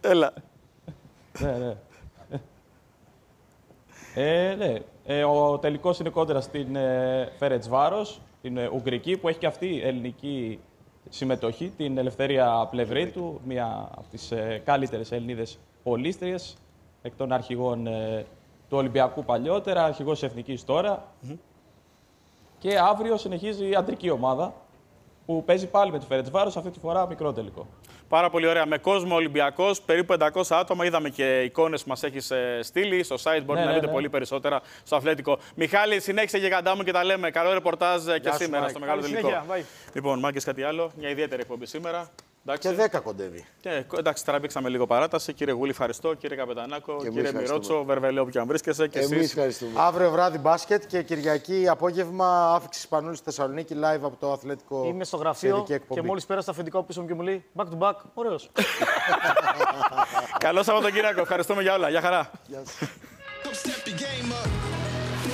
Έλα. Ναι. Ο τελικός είναι κόντρα στην Φερετσβάρος, την Ουγγρική, που έχει και αυτή ελληνική συμμετοχή, την Ελευθερία Πλευρίτου, μία από τις καλύτερες Ελληνίδες πολίστριες, εκ των αρχηγών του Ολυμπιακού παλιότερα, αρχηγός εθνικής τώρα. Και αύριο συνεχίζει η αντρική ομάδα, που παίζει πάλι με τη Φερετσβάρος, αυτή τη φορά μικρό τελικό. Πάρα πολύ ωραία. Με κόσμο Ολυμπιακός, περίπου 500 άτομα. Είδαμε και εικόνες που μας έχεις στείλει. Στο site μπορείτε να δείτε πολύ περισσότερα στο Αθλέτικο. Μιχάλη, συνέχισε και καντά μου και τα λέμε. Καλό ρεπορτάζ και σήμερα στο μεγάλο τελικό. Λοιπόν, Μάγκες, κάτι άλλο. Μια ιδιαίτερη εκπομπή σήμερα. Και 10 κοντεύει. Εντάξει, τραβήξαμε λίγο παράταση. Κύριε Γούλη, ευχαριστώ. Κύριε Καπετανάκο, κύριε Μιρότσο, Βερβελέ, όπου και αν βρίσκεσαι. Και εμείς ευχαριστούμε. Αύριο βράδυ μπάσκετ και Κυριακή απόγευμα άφηξη Σπανούλη στη Θεσσαλονίκη live από το Αθλέτικο. Είμαι στο γραφείο και μόλις πέρασα το αφεντικό πίσω μου και μου λέει back to back. Ωραίος. Καλό Σαββατοκύριακο. Ευχαριστούμε για όλα. Γεια χαρά. Γεια σας.